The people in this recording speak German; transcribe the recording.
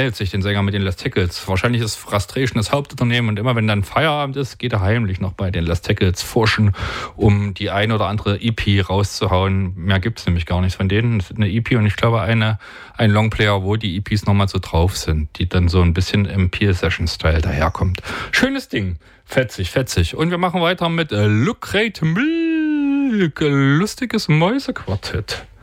unterhält sich, den Sänger mit den Les Tickles. Wahrscheinlich ist Frustration das Hauptunternehmen und immer wenn dann Feierabend ist, geht er heimlich noch bei den Les Tickles forschen, um die ein oder andere EP rauszuhauen. Mehr gibt es nämlich gar nicht von denen. Es ist eine EP und ich glaube ein Longplayer, wo die EPs nochmal so drauf sind, die dann so ein bisschen im Peel-Session-Style daherkommt. Schönes Ding. Fetzig. Und wir machen weiter mit Lucrate Milk, lustiges Mäusequartett.